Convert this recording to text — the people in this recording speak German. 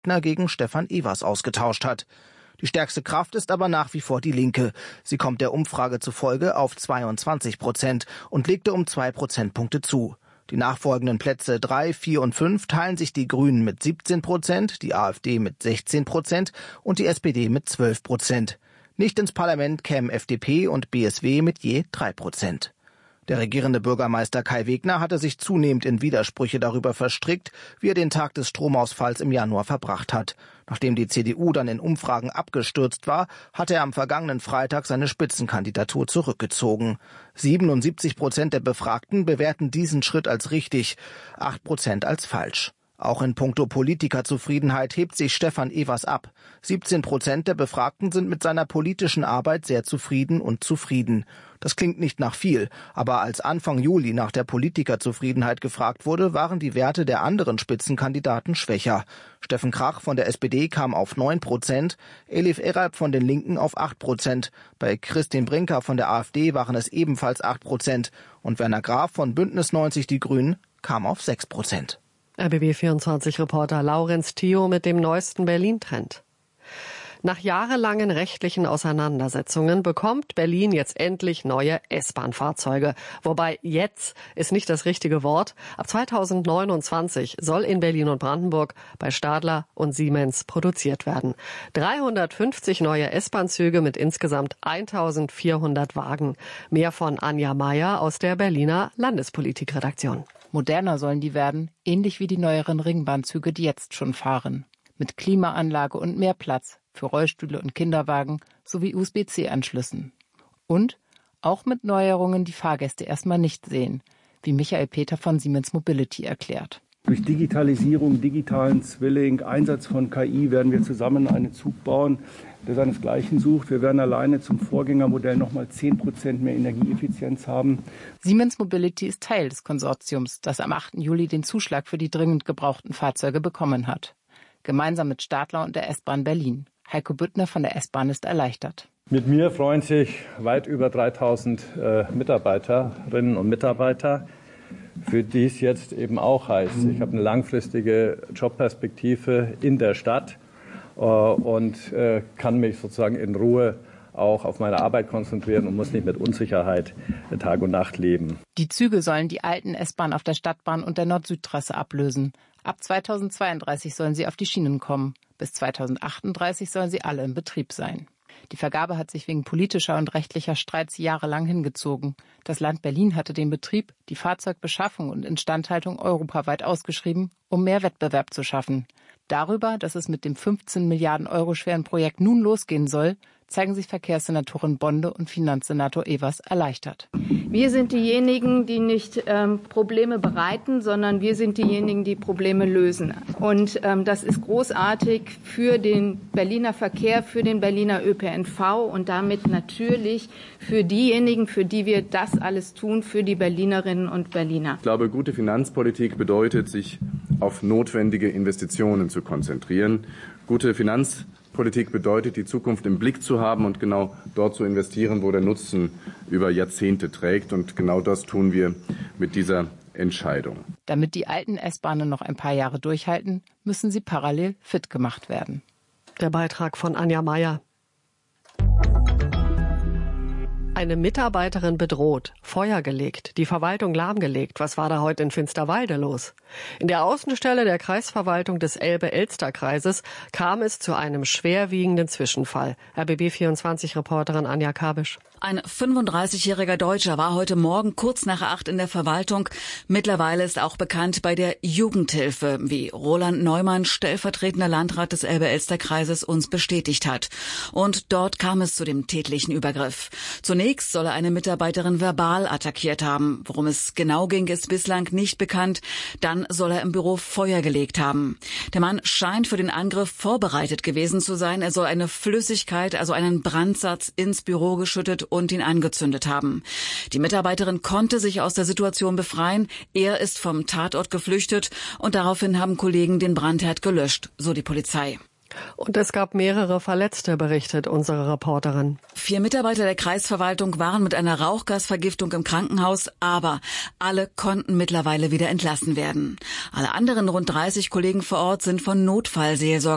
Wegner gegen Stefan Evers ausgetauscht hat. Die stärkste Kraft ist aber nach wie vor die Linke. Sie kommt der Umfrage zufolge auf 22% und legte um 2 Prozentpunkte zu. Die nachfolgenden Plätze 3, 4 und 5 teilen sich die Grünen mit 17%, die AfD mit 16% und die SPD mit 12%. Nicht ins Parlament kämen FDP und BSW mit je 3%. Der regierende Bürgermeister Kai Wegner hatte sich zunehmend in Widersprüche darüber verstrickt, wie er den Tag des Stromausfalls im Januar verbracht hat. Nachdem die CDU dann in Umfragen abgestürzt war, hatte er am vergangenen Freitag seine Spitzenkandidatur zurückgezogen. 77% der Befragten bewerten diesen Schritt als richtig, 8% als falsch. Auch in puncto Politikerzufriedenheit hebt sich Stefan Evers ab. 17% der Befragten sind mit seiner politischen Arbeit sehr zufrieden und zufrieden. Das klingt nicht nach viel, aber als Anfang Juli nach der Politikerzufriedenheit gefragt wurde, waren die Werte der anderen Spitzenkandidaten schwächer. Steffen Krach von der SPD kam auf 9%, Elif Eralp von den Linken auf 8%, bei Christine Brinker von der AfD waren es ebenfalls 8% und Werner Graf von Bündnis 90 Die Grünen kam auf 6%. RBB24-Reporter Laurenz Thio mit dem neuesten Berlin-Trend. Nach jahrelangen rechtlichen Auseinandersetzungen bekommt Berlin jetzt endlich neue S-Bahn-Fahrzeuge. Wobei jetzt ist nicht das richtige Wort. Ab 2029 soll in Berlin und Brandenburg bei Stadler und Siemens produziert werden. 350 neue S-Bahn-Züge mit insgesamt 1400 Wagen. Mehr von Anja Meier aus der Berliner Landespolitikredaktion. Moderner sollen die werden, ähnlich wie die neueren Ringbahnzüge, die jetzt schon fahren. Mit Klimaanlage und mehr Platz für Rollstühle und Kinderwagen sowie USB-C-Anschlüssen. Und auch mit Neuerungen, die Fahrgäste erstmal nicht sehen, wie Michael Peter von Siemens Mobility erklärt. Durch Digitalisierung, digitalen Zwilling, Einsatz von KI werden wir zusammen einen Zug bauen, der seinesgleichen sucht. Wir werden alleine zum Vorgängermodell nochmal 10% mehr Energieeffizienz haben. Siemens Mobility ist Teil des Konsortiums, das am 8. Juli den Zuschlag für die dringend gebrauchten Fahrzeuge bekommen hat. Gemeinsam mit Stadler und der S-Bahn Berlin. Heiko Büttner von der S-Bahn ist erleichtert. Mit mir freuen sich weit über 3000 Mitarbeiterinnen und Mitarbeiter, für die es jetzt eben auch heißt, ich habe eine langfristige Jobperspektive in der Stadt und kann mich sozusagen in Ruhe auch auf meine Arbeit konzentrieren und muss nicht mit Unsicherheit Tag und Nacht leben. Die Züge sollen die alten S-Bahn auf der Stadtbahn und der Nord-Süd-Trasse ablösen. Ab 2032 sollen sie auf die Schienen kommen. Bis 2038 sollen sie alle in Betrieb sein. Die Vergabe hat sich wegen politischer und rechtlicher Streits jahrelang hingezogen. Das Land Berlin hatte den Betrieb, die Fahrzeugbeschaffung und Instandhaltung europaweit ausgeschrieben, um mehr Wettbewerb zu schaffen. Darüber, dass es mit dem 15 Milliarden Euro schweren Projekt nun losgehen soll, zeigen sich Verkehrssenatorin Bonde und Finanzsenator Evers erleichtert. Wir sind diejenigen, die nicht Probleme bereiten, sondern wir sind diejenigen, die Probleme lösen. Und das ist großartig für den Berliner Verkehr, für den Berliner ÖPNV und damit natürlich für diejenigen, für die wir das alles tun, für die Berlinerinnen und Berliner. Ich glaube, gute Finanzpolitik bedeutet, sich auf notwendige Investitionen zu konzentrieren. Gute Finanzpolitik bedeutet, die Zukunft im Blick zu haben und genau dort zu investieren, wo der Nutzen über Jahrzehnte trägt. Und genau das tun wir mit dieser Entscheidung. Damit die alten S-Bahnen noch ein paar Jahre durchhalten, müssen sie parallel fit gemacht werden. Der Beitrag von Anja Meier. Eine Mitarbeiterin bedroht, Feuer gelegt, die Verwaltung lahmgelegt. Was war da heute in Finsterwalde los? In der Außenstelle der Kreisverwaltung des Elbe-Elster-Kreises kam es zu einem schwerwiegenden Zwischenfall. RBB24-Reporterin Anja Kabisch. Ein 35-jähriger Deutscher war heute Morgen kurz nach 8 in der Verwaltung. Mittlerweile ist auch bekannt bei der Jugendhilfe, wie Roland Neumann, stellvertretender Landrat des Elbe-Elster-Kreises, uns bestätigt hat. Und dort kam es zu dem tätlichen Übergriff. Zunächst soll er eine Mitarbeiterin verbal attackiert haben. Worum es genau ging, ist bislang nicht bekannt. Dann soll er im Büro Feuer gelegt haben. Der Mann scheint für den Angriff vorbereitet gewesen zu sein. Er soll eine Flüssigkeit, also einen Brandsatz, ins Büro geschüttet und ihn angezündet haben. Die Mitarbeiterin konnte sich aus der Situation befreien. Er ist vom Tatort geflüchtet und daraufhin haben Kollegen den Brandherd gelöscht, so die Polizei. Und es gab mehrere Verletzte, berichtet unsere Reporterin. 4 Mitarbeiter der Kreisverwaltung waren mit einer Rauchgasvergiftung im Krankenhaus, aber alle konnten mittlerweile wieder entlassen werden. Alle anderen rund 30 Kollegen vor Ort sind von Notfallseelsorgern